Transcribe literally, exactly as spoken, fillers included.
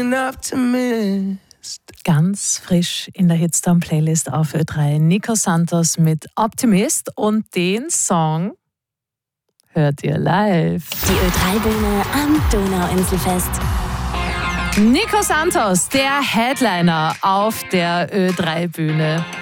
an optimist. Ganz frisch in der Hitstorm-Playlist auf Ö drei. Nico Santos mit Optimist und den Song hört ihr live. Die Ö drei Bühne am Donauinselfest. Nico Santos, der Headliner auf der Ö drei Bühne.